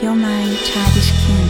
You're my childish king.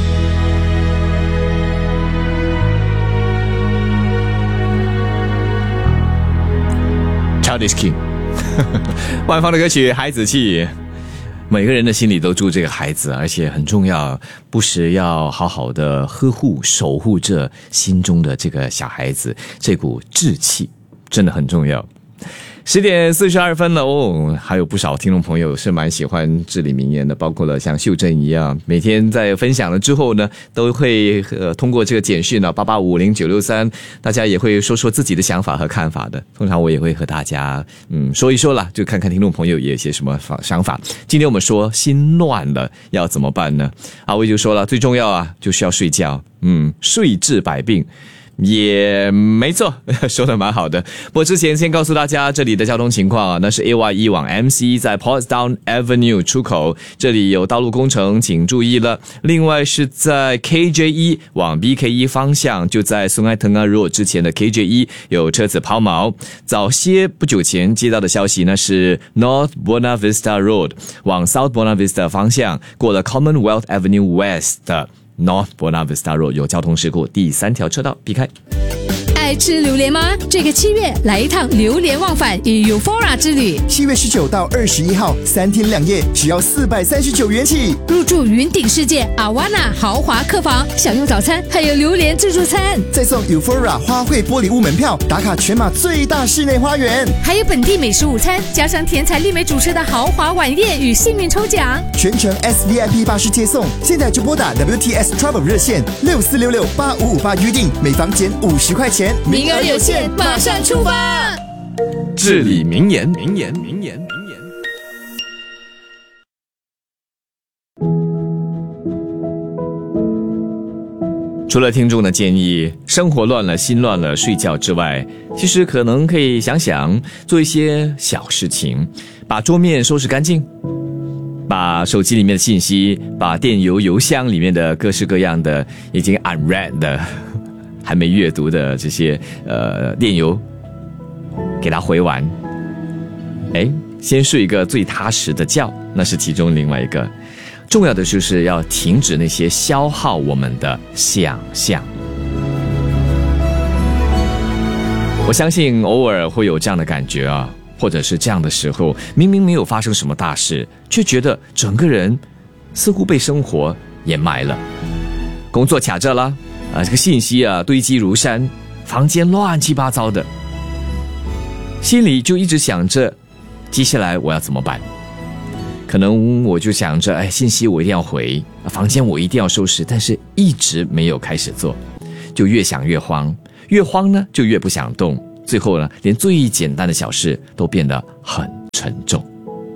Childish King 万芳的歌曲《孩子气》，每个人的心里都住这个孩子，而且很重要，不时要好好的呵护守护着心中的这个小孩子，这股志气真的很重要。10点42分了哦，还有不少听众朋友是蛮喜欢至理名言的，包括了像秀珍一样，每天在分享了之后呢，都会通过这个简讯88500963，大家也会说说自己的想法和看法的。通常我也会和大家说一说啦，就看看听众朋友也有些什么想法。今天我们说心乱了要怎么办呢？阿威就说了，最重要啊就是要睡觉，睡治百病。也没错，说得蛮好的。不过之前先告诉大家这里的交通情况啊，那是 AY1 往 MC 在 Portsdown Avenue 出口，这里有道路工程，请注意了。另外是在 KJ1 往 BK1 方向，就在Sungai Tengah Road 之前的 KJ1 有车子抛锚。早些不久前接到的消息呢是 North Buona Vista Road 往 South Buona Vista 方向，过了 Commonwealth Avenue West 的North Buona Vista Road 有交通事故，第3条车道避开。 爱吃榴莲吗？这个7月来一趟榴莲忘返与 Eufora 之旅。 7月19到21号，3天2夜，只要439元起。 入住云顶世界 Awana 豪华客房，享用早餐，还有榴莲自助餐， 再送 Eufora 花卉玻璃屋门票，打卡全马最大室内花园， 还有本地美食午餐，加上甜彩丽美主持的豪华晚宴与幸运抽奖， 全程 SVIP 巴士接送。现在就拨打 WTS Travel 热线64668558预定，每房减50块钱。 名额有限，马上出发！ 至理名言。除了听众的建议，生活乱了、心乱了、睡觉之外，其实可能可以想想做一些小事情，把桌面收拾干净，把手机里面的信息，把电邮邮箱里面的各式各样的已经 unread 的还没阅读的这些电邮给它回完。先睡一个最踏实的觉，那是其中另外一个。重要的就是要停止那些消耗我们的想象。我相信偶尔会有这样的感觉啊，或者是这样的时候，明明没有发生什么大事，却觉得整个人似乎被生活掩埋了。工作卡着了这个信息堆积如山，房间乱七八糟的，心里就一直想着接下来我要怎么办。可能我就想着信息我一定要回，房间我一定要收拾，但是一直没有开始做，就越想越慌，越慌呢就越不想动，最后呢连最简单的小事都变得很沉重。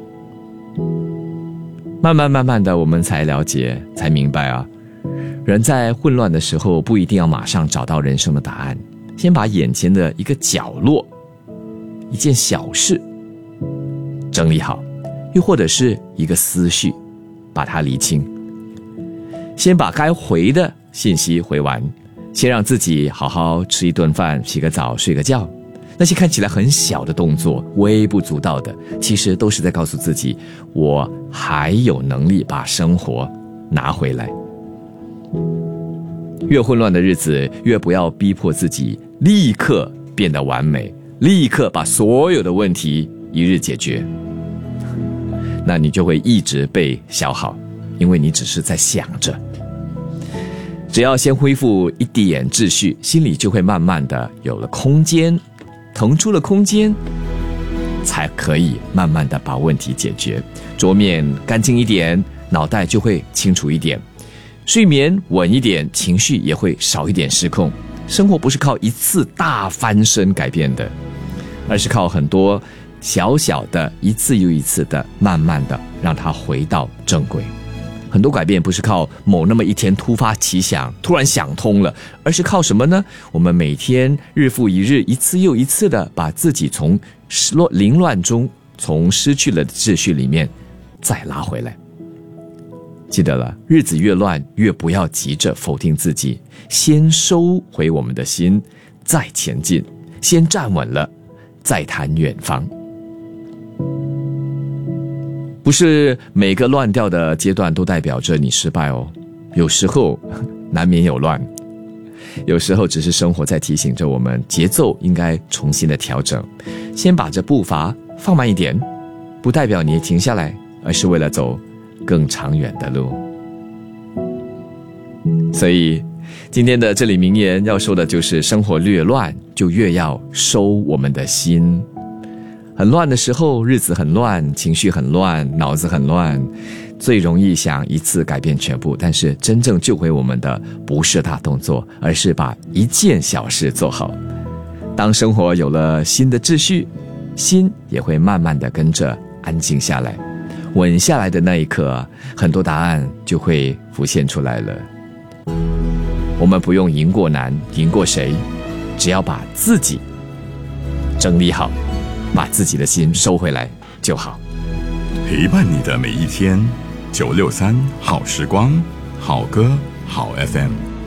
慢慢的我们才了解，才明白人在混乱的时候不一定要马上找到人生的答案，先把眼前的一个角落，一件小事整理好，又或者是一个思绪把它理清，先把该回的信息回完，先让自己好好吃一顿饭，洗个澡，睡个觉。那些看起来很小的动作，微不足道的，其实都是在告诉自己，我还有能力把生活拿回来。越混乱的日子，越不要逼迫自己立刻变得完美，立刻把所有的问题一日解决，那你就会一直被消耗，因为你只是在想着。只要先恢复一点秩序，心里就会慢慢的有了空间，腾出了空间，才可以慢慢的把问题解决。桌面干净一点，脑袋就会清楚一点，睡眠稳一点，情绪也会少一点失控。生活不是靠一次大翻身改变的，而是靠很多小小的一次又一次的慢慢的让它回到正轨。很多改变不是靠某那么一天突发奇想突然想通了，而是靠什么呢？我们每天日复一日，一次又一次的把自己从凌乱中，从失去了秩序里面再拉回来。记得了，日子越乱，越不要急着否定自己，先收回我们的心，再前进，先站稳了，再谈远方。 不是每个乱掉的阶段都代表着你失败哦，有时候难免有乱，有时候只是生活在提醒着我们节奏应该重新的调整，先把这步伐放慢一点，不代表你停下来，而是为了走更长远的路。所以今天的这里名言要说的就是生活越乱就越要收我们的心。很乱的时候，日子很乱，情绪很乱，脑子很乱，最容易想一次改变全部，但是真正救回我们的不是大动作，而是把一件小事做好。当生活有了新的秩序，心也会慢慢的跟着安静下来，稳下来的那一刻，很多答案就会浮现出来了。我们不用赢过难，赢过谁，只要把自己整理好，把自己的心收回来就好。 陪伴你的每一天，963好时光，好歌好 FM。